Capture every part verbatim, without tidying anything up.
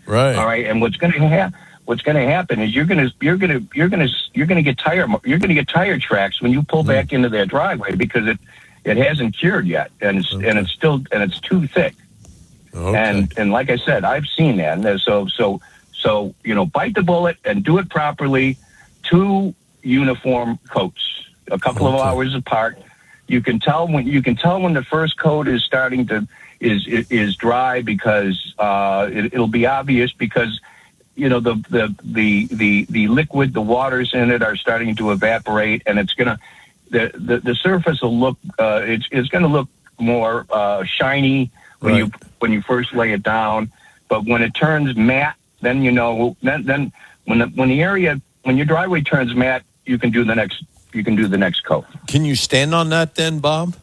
Right. All right. And what's going to happen? What's going to happen is you're going to you're going to you're going to you're going to get tire you're going to get tire tracks when you pull mm. back into that driveway because it it hasn't cured yet and it's okay. and it's still and it's too thick. Okay. And and like I said, I've seen that. And so so so you know, bite the bullet and do it properly. Two uniform coats, a couple okay. of hours apart. You can tell when you can tell when the first coat is starting to is is, is dry because uh, it, it'll be obvious because. You know, the, the, the, the, the liquid, the waters in it are starting to evaporate and it's going to, the, the, the surface will look, uh, it's, it's going to look more, uh, shiny when right. you, when you first lay it down. But when it turns matte, then, you know, then, then when the, when the area, when your driveway turns matte, you can do the next, you can do the next coat. Can you stand on that then, Bob?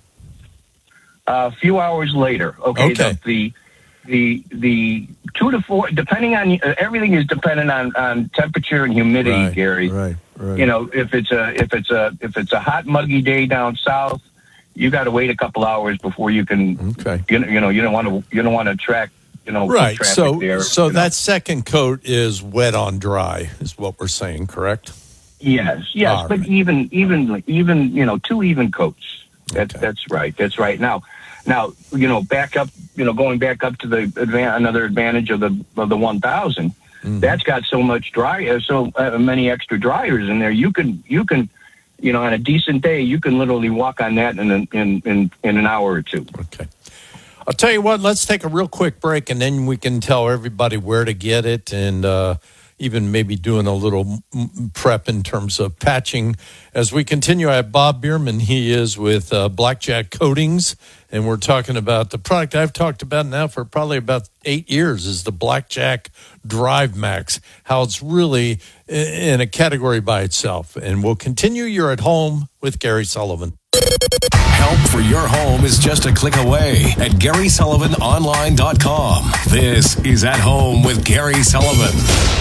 Uh, a few hours later. Okay. Okay. The, the, the, the, two to four, depending on uh, everything is dependent on, on temperature and humidity, right, Gary. Right, right. You know, if it's a if it's a if it's a hot, muggy day down south, you got to wait a couple hours before you can. Okay. You know, you know, you don't want to you don't want to track. You know, right. traffic So, there, so you know. that second coat is wet on dry, is what we're saying, correct? Yes, yes, All but right. even even even you know, two even coats. That's okay. that's right. That's right. Now. Now, you know, back up, you know, going back up to the advan- another advantage of the of the one thousand, mm-hmm. that's got so much dry, uh, so uh, many extra dryers in there. You can, you can, you know, on a decent day, you can literally walk on that in in in, in an hour or two. Okay. I'll tell you what. Let's take a real quick break, and then we can tell everybody where to get it, and uh, even maybe doing a little prep in terms of patching. As we continue, I have Bob Bierman. He is with uh, Blackjack Coatings. And we're talking about the product I've talked about now for probably about eight years is the Blackjack Drive Max, how it's really in a category by itself. And we'll continue. You're at home with Gary Sullivan. Help for your home is just a click away at Gary Sullivan Online dot com. This is At Home with Gary Sullivan.